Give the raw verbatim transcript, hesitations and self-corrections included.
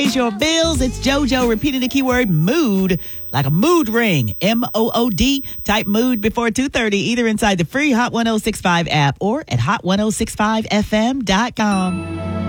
Raise your bills. It's JoJo repeating the keyword mood, like a mood ring, M O O D. Type mood before two thirty, either inside the free Hot ten sixty-five app or at hot ten sixty-five f m dot com.